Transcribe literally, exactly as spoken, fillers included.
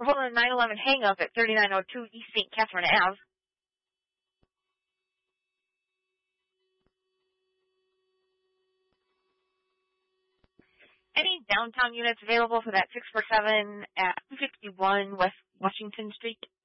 We're holding a nine eleven hang-up at thirty-nine oh two East Saint Catherine Avenue. Any downtown units available for that six four seven at two fifty-one West Washington Street?